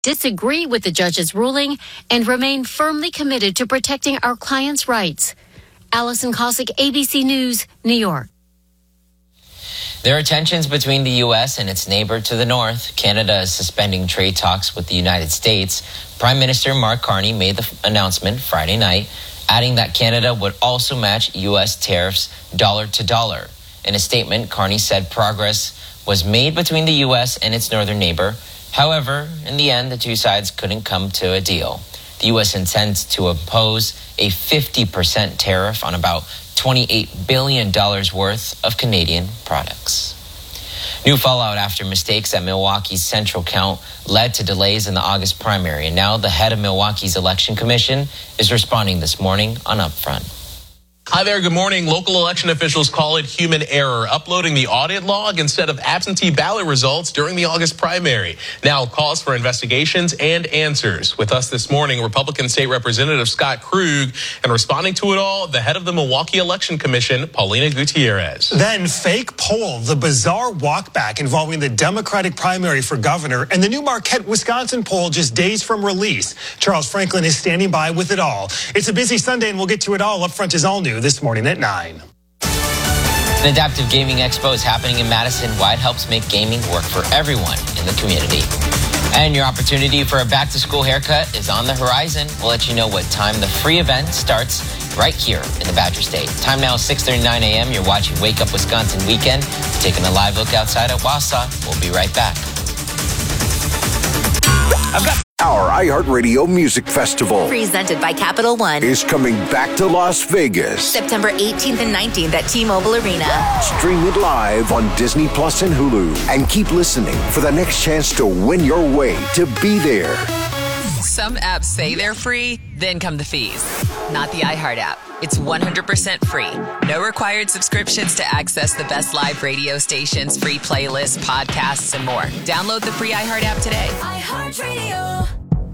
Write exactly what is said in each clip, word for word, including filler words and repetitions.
disagree with the judge's ruling and remain firmly committed to protecting our clients' rights. Allison Cossack, A B C News, New York. There are tensions between the U S and its neighbor to the north. Canada is suspending trade talks with the United States. Prime Minister Mark Carney made the announcement Friday night, adding that Canada would also match U S tariffs dollar to dollar. In a statement, Carney said progress was made between the U S and its northern neighbor. However, in the end, the two sides couldn't come to a deal. The U S intends to impose a fifty percent tariff on about twenty-eight billion dollars worth of Canadian products. New fallout after mistakes at Milwaukee's central count led to delays in the August primary, and now the head of Milwaukee's election commission is responding this morning on Upfront. Hi there, good morning. Local election officials call it human error, uploading the audit log instead of absentee ballot results during the August primary. Now calls for investigations and answers. With us this morning, Republican State Representative Scott Krug, and responding to it all, the head of the Milwaukee Election Commission, Paulina Gutierrez. Then fake poll, the bizarre walkback involving the Democratic primary for governor, and the new Marquette, Wisconsin poll just days from release. Charles Franklin is standing by with it all. It's a busy Sunday, and we'll get to it all. Up front is all new this morning at nine. An Adaptive Gaming Expo is happening in Madison. Why it helps make gaming work for everyone in the community. And your opportunity for a back-to-school haircut is on the horizon. We'll let you know what time the free event starts right here in the Badger State. Time now is six thirty-nine a.m. You're watching Wake Up Wisconsin Weekend. Taking a live look outside at Wausau. We'll be right back. I've got Our iHeartRadio Music Festival, presented by Capital One, is coming back to Las Vegas. September eighteenth and nineteenth at T-Mobile Arena. Stream it live on Disney Plus and Hulu. And keep listening for the next chance to win your way to be there. Some apps say they're free, then come the fees. Not the iHeart app. It's one hundred percent free. No required subscriptions to access the best live radio stations, free playlists, podcasts, and more. Download the free iHeart app today. iHeartRadio.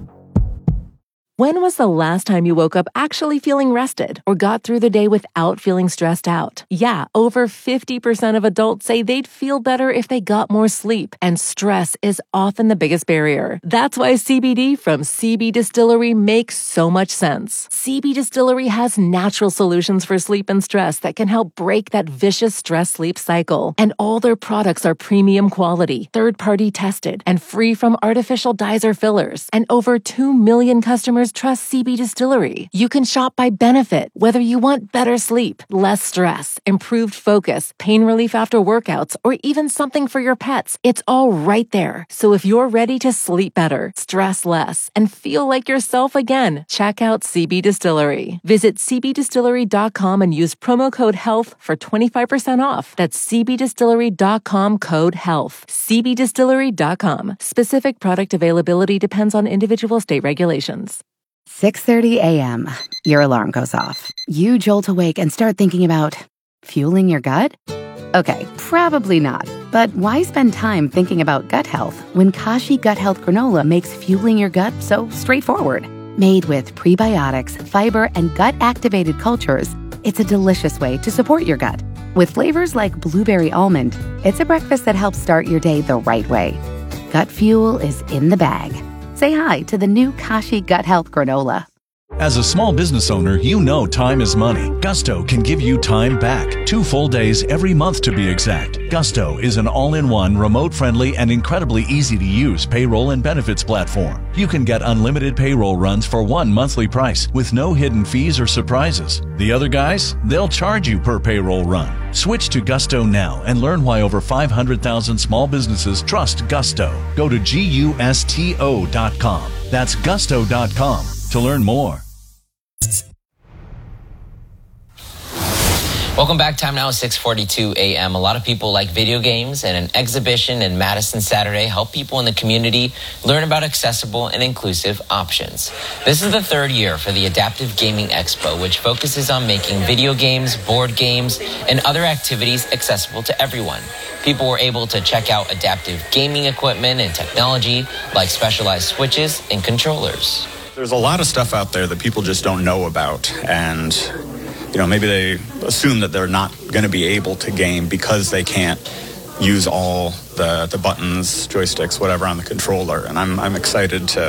When was the last time you woke up actually feeling rested or got through the day without feeling stressed out? Yeah, over fifty percent of adults say they'd feel better if they got more sleep, and stress is often the biggest barrier. That's why C B D from C B Distillery makes so much sense. C B Distillery has natural solutions for sleep and stress that can help break that vicious stress-sleep cycle. And all their products are premium quality, third-party tested, and free from artificial dyes or fillers. And over two million customers trust C B Distillery. You can shop by benefit, whether you want better sleep, less stress, improved focus, pain relief after workouts, or even something for your pets. It's all right there. So if you're ready to sleep better, stress less, and feel like yourself again, check out C B Distillery. Visit c b distillery dot com and use promo code HEALTH for twenty-five percent off. That's c b distillery dot com code HEALTH. c b distillery dot com. Specific product availability depends on individual state regulations. six thirty a.m. Your alarm goes off. You jolt awake and start thinking about fueling your gut? Okay, probably not. But why spend time thinking about gut health when Kashi Gut Health Granola makes fueling your gut so straightforward? Made with prebiotics, fiber, and gut-activated cultures, it's a delicious way to support your gut. With flavors like blueberry almond, it's a breakfast that helps start your day the right way. Gut fuel is in the bag. Say hi to the new Kashi Gut Health Granola. As a small business owner, you know time is money. Gusto can give you time back. Two full days every month to be exact. Gusto is an all-in-one, remote-friendly, and incredibly easy-to-use payroll and benefits platform. You can get unlimited payroll runs for one monthly price with no hidden fees or surprises. The other guys, they'll charge you per payroll run. Switch to Gusto now and learn why over five hundred thousand small businesses trust Gusto. Go to gusto dot com. That's gusto dot com to learn more. Welcome back. Time now is six forty-two a.m. A lot of people like video games, and an exhibition in Madison Saturday help people in the community learn about accessible and inclusive options. This is the third year for the Adaptive Gaming Expo, which focuses on making video games, board games, and other activities accessible to everyone. People were able to check out adaptive gaming equipment and technology like specialized switches and controllers. There's a lot of stuff out there that people just don't know about, and you know, maybe they assume that they're not going to be able to game because they can't use all the, the buttons, joysticks, whatever on the controller. And I'm, I'm excited to